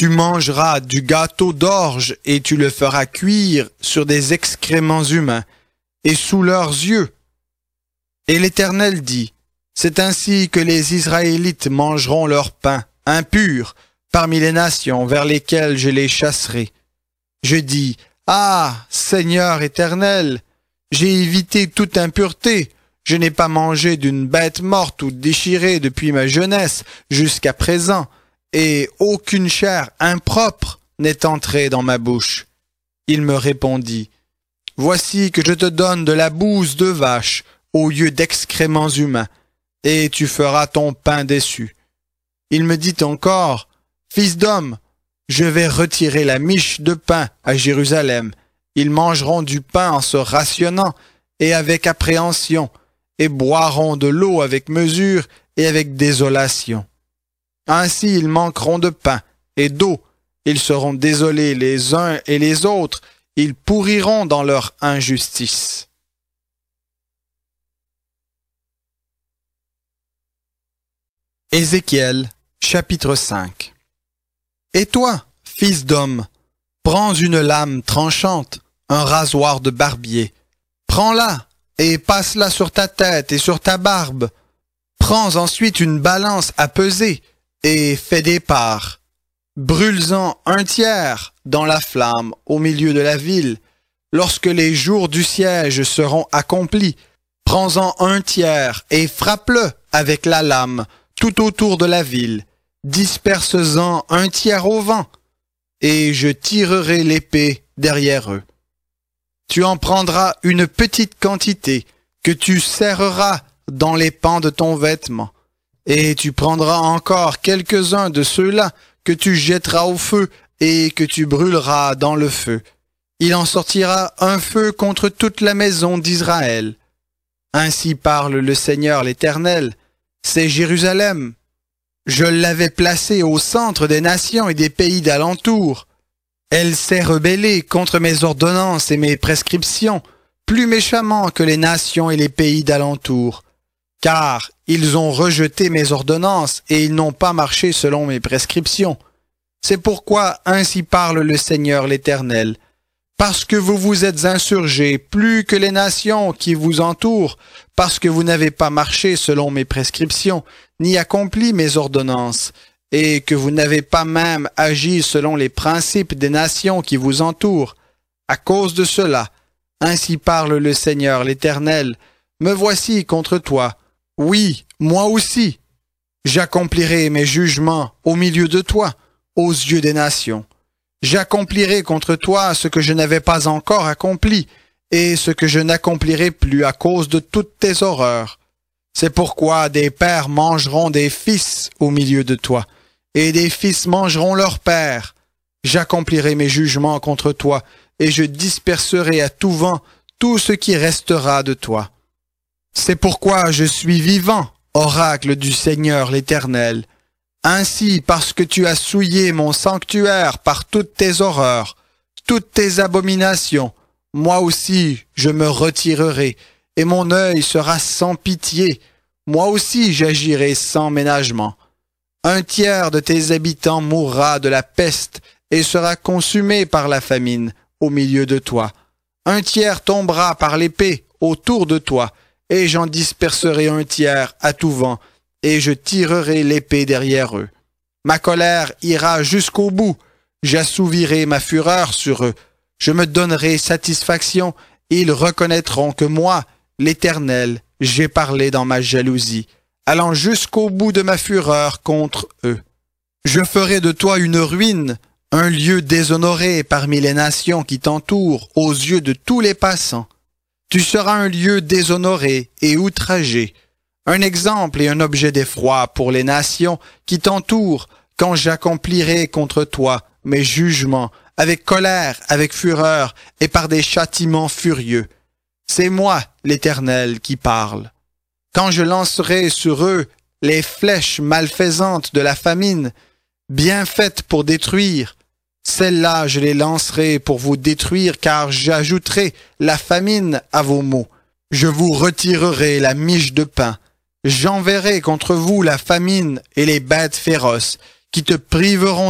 Tu mangeras du gâteau d'orge et tu le feras cuire sur des excréments humains et sous leurs yeux. Et l'Éternel dit, c'est ainsi que les Israélites mangeront leur pain impur parmi les nations vers lesquelles je les chasserai. Je dis, ah, Seigneur Éternel, j'ai évité toute impureté. Je n'ai pas mangé d'une bête morte ou déchirée depuis ma jeunesse jusqu'à présent, et aucune chair impropre n'est entrée dans ma bouche. Il me répondit, voici que je te donne de la bouse de vache au lieu d'excréments humains, et tu feras ton pain dessus. Il me dit encore, fils d'homme, je vais retirer la miche de pain à Jérusalem. Ils mangeront du pain en se rationnant et avec appréhension, et boiront de l'eau avec mesure et avec désolation. Ainsi ils manqueront de pain et d'eau, ils seront désolés les uns et les autres, ils pourriront dans leur injustice. Ézéchiel, chapitre 5. Et toi, fils d'homme, prends une lame tranchante, un rasoir de barbier, prends-la et passe-la sur ta tête et sur ta barbe. Prends ensuite une balance à peser et fais des parts. Brûle-en un tiers dans la flamme au milieu de la ville. Lorsque les jours du siège seront accomplis, prends-en un tiers et frappe-le avec la lame tout autour de la ville. Disperse-en un tiers au vent, et je tirerai l'épée derrière eux. Tu en prendras une petite quantité que tu serreras dans les pans de ton vêtement, et tu prendras encore quelques-uns de ceux-là que tu jetteras au feu et que tu brûleras dans le feu. Il en sortira un feu contre toute la maison d'Israël. Ainsi parle le Seigneur l'Éternel, c'est Jérusalem. Je l'avais placée au centre des nations et des pays d'alentour. Elle s'est rebellée contre mes ordonnances et mes prescriptions, plus méchamment que les nations et les pays d'alentour. Car ils ont rejeté mes ordonnances et ils n'ont pas marché selon mes prescriptions. C'est pourquoi ainsi parle le Seigneur l'Éternel. Parce que vous vous êtes insurgés plus que les nations qui vous entourent, parce que vous n'avez pas marché selon mes prescriptions, ni accompli mes ordonnances, et que vous n'avez pas même agi selon les principes des nations qui vous entourent. À cause de cela, ainsi parle le Seigneur l'Éternel, me voici contre toi. Oui, moi aussi. J'accomplirai mes jugements au milieu de toi, aux yeux des nations. J'accomplirai contre toi ce que je n'avais pas encore accompli, et ce que je n'accomplirai plus à cause de toutes tes horreurs. C'est pourquoi des pères mangeront des fils au milieu de toi, et des fils mangeront leurs pères. J'accomplirai mes jugements contre toi, et je disperserai à tout vent tout ce qui restera de toi. C'est pourquoi je suis vivant, oracle du Seigneur l'Éternel. Ainsi, parce que tu as souillé mon sanctuaire par toutes tes horreurs, toutes tes abominations, moi aussi je me retirerai, et mon œil sera sans pitié. Moi aussi j'agirai sans ménagement. Un tiers de tes habitants mourra de la peste et sera consumé par la famine au milieu de toi. Un tiers tombera par l'épée autour de toi, et j'en disperserai un tiers à tout vent, et je tirerai l'épée derrière eux. Ma colère ira jusqu'au bout, j'assouvirai ma fureur sur eux. Je me donnerai satisfaction, et ils reconnaîtront que moi, l'Éternel, j'ai parlé dans ma jalousie, allant jusqu'au bout de ma fureur contre eux. Je ferai de toi une ruine, un lieu déshonoré parmi les nations qui t'entourent aux yeux de tous les passants. Tu seras un lieu déshonoré et outragé, un exemple et un objet d'effroi pour les nations qui t'entourent quand j'accomplirai contre toi mes jugements avec colère, avec fureur et par des châtiments furieux. C'est moi, l'Éternel, qui parle. Quand je lancerai sur eux les flèches malfaisantes de la famine, bien faites pour détruire, celles-là je les lancerai pour vous détruire, car j'ajouterai la famine à vos maux. Je vous retirerai la miche de pain. J'enverrai contre vous la famine et les bêtes féroces, qui te priveront